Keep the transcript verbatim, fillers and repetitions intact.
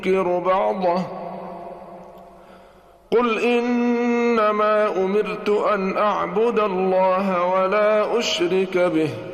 ينكر بعضه قل إنما أمرت أن أعبد الله ولا أشرك به